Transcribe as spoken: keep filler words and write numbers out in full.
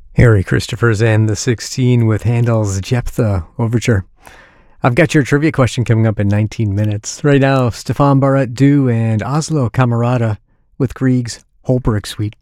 Harry Christophers and the sixteen with Handel's Jephthah Overture. I've got your trivia question coming up in nineteen minutes. Right now, Stefan Barat Du and Oslo Camerata with Grieg's Holberg Suite.